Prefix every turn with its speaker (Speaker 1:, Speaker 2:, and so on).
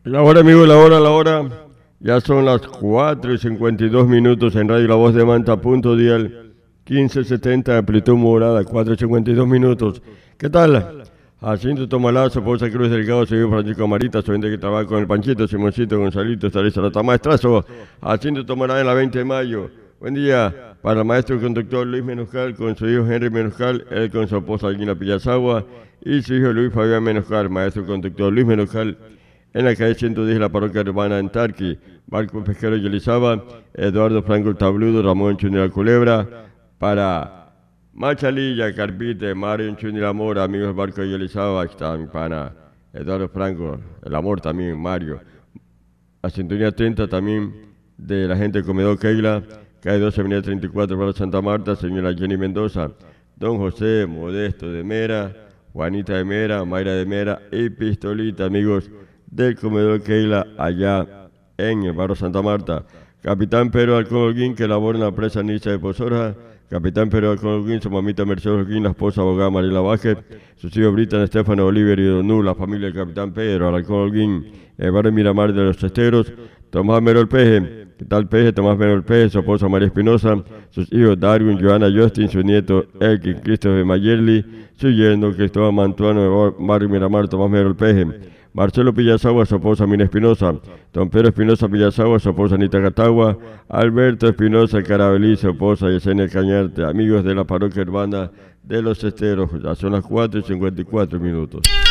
Speaker 1: Amigo, la hora. Ya son las 4:52 en Radio La Voz de Manta, punto dial 1570, amplitud modulada, 4:52. ¿Qué tal? Jacinto Tomalazo, Poza Cruz Delgado, señor Francisco Marita, su gente que trabaja con el Panchito, Simoncito, Gonzalito, Sarisa, Rata Maestrazo, Jacinto Tomalá en la 20 de mayo. Buen día para el maestro conductor Luis Menoscal, con su hijo Henry Menoscal, él con su esposa Alguina Pillazagua, y su hijo Luis Fabián Menoscal, maestro conductor Luis Menoscal, en la calle 110, la parroquia urbana en Tarqui, Marco Pesquero Yelizaba, Eduardo Franco el Tabludo, Ramón Chuni la Culebra, para Machalilla, Carpite, Mario Chuni la Mora, amigos del barco de Yelizaba, aquí está mi pana Eduardo Franco, el amor también, Mario. A sintonía atenta también de la gente del comedor Keila, calle 12, avenida 34, para Santa Marta, señora Jenny Mendoza, don José Modesto de Mera, Juanita de Mera, Mayra de Mera y Pistolita, amigos del comedor Keila, allá en el barrio Santa Marta. Capitán Pedro Alcón Holguín, que labora en la presa Niza de Pozorja. Capitán Pedro Alcón Holguín, su mamita Mercedes Holguín, la esposa abogada Mariela Vázquez, sus hijos Britan, Estefano Oliver y Donú, la familia del Capitán Pedro Alcón Holguín, el barrio Miramar de los Cesteros. Tomás Merol Peje, ¿qué tal Peje? Tomás Merol Peje, su esposa María Espinosa, sus hijos Darwin, Joana Justin, su nieto Elkin Christopher Mayerli, su yerno Cristóbal Mantuano de barrio Miramar, Tomás Merol Peje. Marcelo Pillazagua, su esposa Mina Espinosa, don Pedro Espinosa Pillazagua, su esposa Anita Catagua, Alberto Espinosa Carabelí, su esposa Yesenia Cañarte, amigos de la parroquia urbana de los Esteros. Ya son las 4:54.